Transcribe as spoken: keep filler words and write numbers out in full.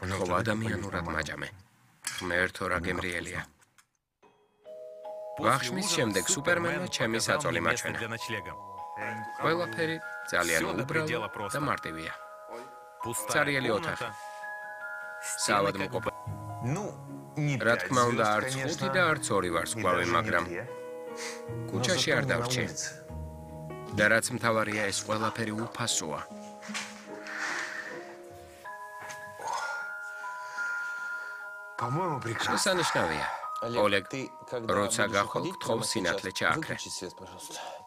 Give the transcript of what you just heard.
ხო ადამიანურად მაჭამე. ღმერთო რა გემრიელია. ვახშმის შემდეგ სუპერმენმა ჩემი საწოლი მაჩვენა. ყველაფერი ძალიან უბრალო და მარტივია. ცარიელი ოთახი. საავადმყოფო. რა თქმა უნდა არც ხუთი და არც ორი ვარსკვლავი, მაგრამ ქუჩაში არ დავრჩი. და რაც მთავარია, ეს ყველაფერი უფასოა. შესანიშნავია. Oleg, როცა გახვალ, გთხოვ სინათლე ჩააქრე.